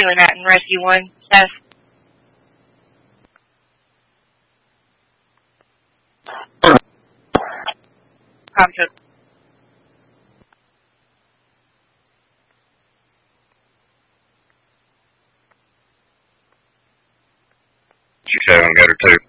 Freeland Hatton, Rescue 1, Seth. Compton. 7, go to 2.